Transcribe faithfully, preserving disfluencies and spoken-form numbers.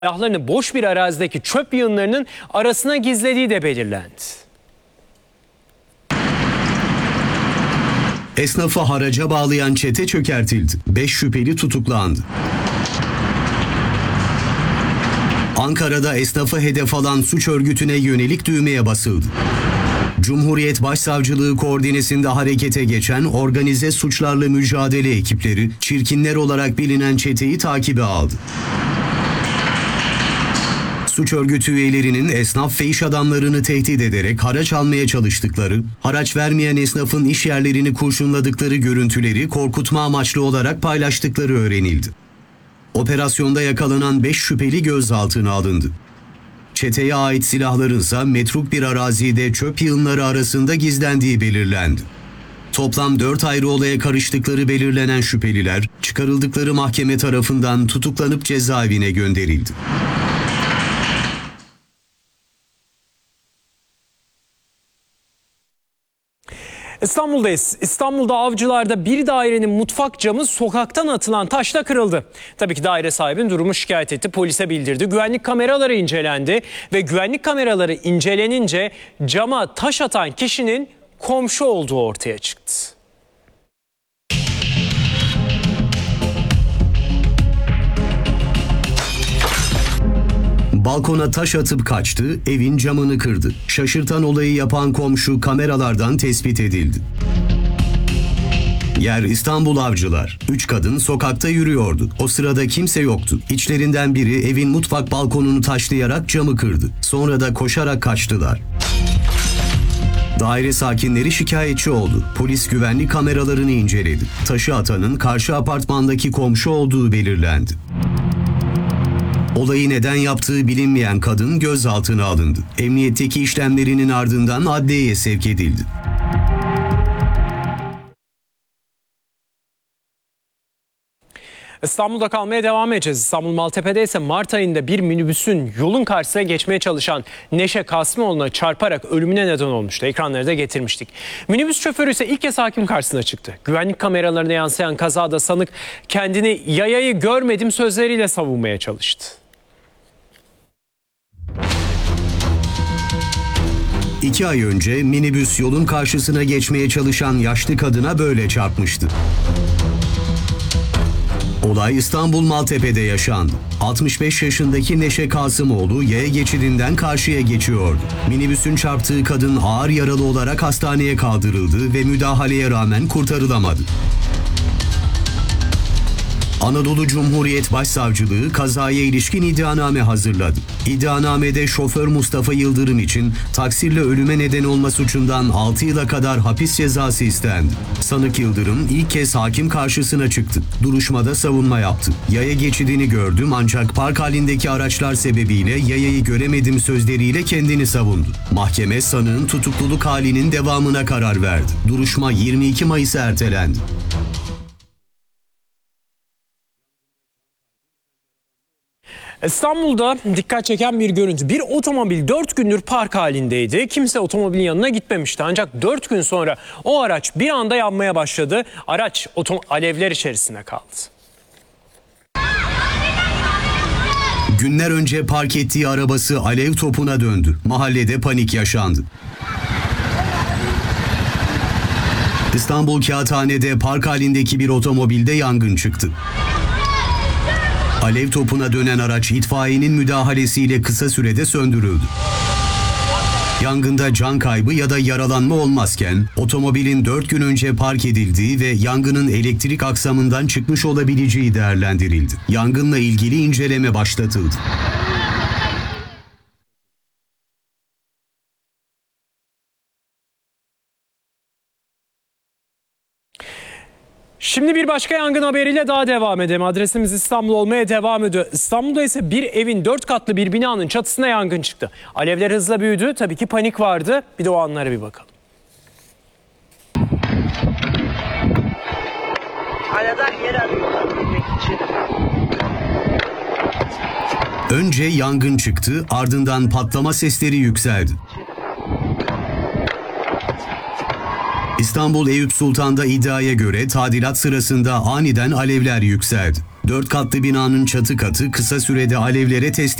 Silahlarını boş bir arazideki çöp yığınlarının arasına gizlediği de belirlendi. Esnafı haraca bağlayan çete çökertildi. beş şüpheli tutuklandı. Ankara'da esnafı hedef alan suç örgütüne yönelik düğmeye basıldı. Cumhuriyet Başsavcılığı koordinesinde harekete geçen organize suçlarla mücadele ekipleri, çirkinler olarak bilinen çeteyi takibe aldı. Suç örgütü üyelerinin esnaf ve iş adamlarını tehdit ederek haraç almaya çalıştıkları, haraç vermeyen esnafın iş yerlerini kurşunladıkları görüntüleri korkutma amaçlı olarak paylaştıkları öğrenildi. Operasyonda yakalanan beş şüpheli gözaltına alındı. Çeteye ait silahların ise metruk bir arazide çöp yığınları arasında gizlendiği belirlendi. Toplam dört ayrı olaya karıştıkları belirlenen şüpheliler, çıkarıldıkları mahkeme tarafından tutuklanıp cezaevine gönderildi. İstanbul'dayız. İstanbul'da Avcılar'da bir dairenin mutfak camı sokaktan atılan taşla kırıldı. Tabii ki daire sahibinin durumu şikayet etti, polise bildirdi. Güvenlik kameraları incelendi ve güvenlik kameraları incelenince cama taş atan kişinin komşu olduğu ortaya çıktı. Balkona taş atıp kaçtı, evin camını kırdı. Şaşırtan olayı yapan komşu kameralardan tespit edildi. Yer İstanbul Avcılar. Üç kadın sokakta yürüyordu. O sırada kimse yoktu. İçlerinden biri evin mutfak balkonunu taşlayarak camı kırdı. Sonra da koşarak kaçtılar. Daire sakinleri şikayetçi oldu. Polis güvenlik kameralarını inceledi. Taşı atanın karşı apartmandaki komşu olduğu belirlendi. Olayı neden yaptığı bilinmeyen kadın gözaltına alındı. Emniyetteki işlemlerinin ardından adliyeye sevk edildi. İstanbul'da kalmaya devam edeceğiz. İstanbul Maltepe'de ise Mart ayında bir minibüsün yolun karşısına geçmeye çalışan Neşe Kasimoğlu'na çarparak ölümüne neden olmuştu. Ekranları da getirmiştik. Minibüs şoförü ise ilk kez hakim karşısına çıktı. Güvenlik kameralarına yansıyan kazada sanık kendini "yayayı görmedim" sözleriyle savunmaya çalıştı. İki ay önce minibüs yolun karşısına geçmeye çalışan yaşlı kadına böyle çarpmıştı. Olay İstanbul Maltepe'de yaşandı. altmış beş yaşındaki Neşe Kasimoğlu yaya geçidinden karşıya geçiyordu. Minibüsün çarptığı kadın ağır yaralı olarak hastaneye kaldırıldı ve müdahaleye rağmen kurtarılamadı. Anadolu Cumhuriyet Başsavcılığı kazaya ilişkin iddianame hazırladı. İddianamede şoför Mustafa Yıldırım için taksirle ölüme neden olma suçundan altı yıla kadar hapis cezası istendi. Sanık Yıldırım ilk kez hakim karşısına çıktı. Duruşmada savunma yaptı. Yaya geçidini gördüm ancak park halindeki araçlar sebebiyle yayayı göremedim sözleriyle kendini savundu. Mahkeme sanığın tutukluluk halinin devamına karar verdi. Duruşma yirmi iki Mayıs'a ertelendi. İstanbul'da dikkat çeken bir görüntü. Bir otomobil dört gündür park halindeydi. Kimse otomobilin yanına gitmemişti. Ancak dört gün sonra o araç bir anda yanmaya başladı. Araç alevler içerisinde kaldı. Günler önce park ettiği arabası alev topuna döndü. Mahallede panik yaşandı. İstanbul Kağıthane'de park halindeki bir otomobilde yangın çıktı. Alev topuna dönen araç itfaiyenin müdahalesiyle kısa sürede söndürüldü. Yangında can kaybı ya da yaralanma olmazken otomobilin dört gün önce park edildiği ve yangının elektrik aksamından çıkmış olabileceği değerlendirildi. Yangınla ilgili inceleme başlatıldı. Şimdi bir başka yangın haberiyle daha devam edelim. Adresimiz İstanbul olmaya devam ediyor. İstanbul'da ise bir evin dört katlı bir binanın çatısına yangın çıktı. Alevler hızla büyüdü. Tabii ki panik vardı. Bir de o anlara bir bakalım. Aradan yer arıyorlar bilmek için. Önce yangın çıktı, ardından patlama sesleri yükseldi. İstanbul Eyüp Sultan'da iddiaya göre tadilat sırasında aniden alevler yükseldi. Dört katlı binanın çatı katı kısa sürede alevlere teslim